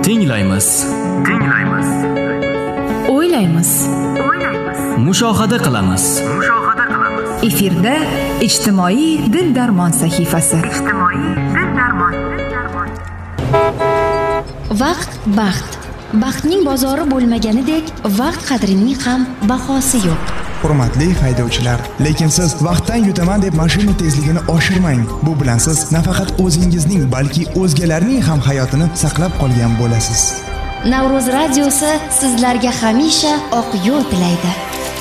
Tinglaymiz. O'ylaymiz. Mushohada qilamiz. Efirda ijtimoiy dil-darmon sahifasi. Vaqt baxt. Baxtning bozori bo'lmaganidek, vaqt qadrining ham bahosi yo'q. Hurmatli haydovchilar, lekin siz vaqtdan yutaman deb mashina tezligini oshirmang. Bu bilan siz nafaqat o'zingizning, balki o'zgalarning ham hayotini saqlab qolgan bo'lasiz. Navro'z radiosi sizlarga hamisha oq yo'l tilaydi.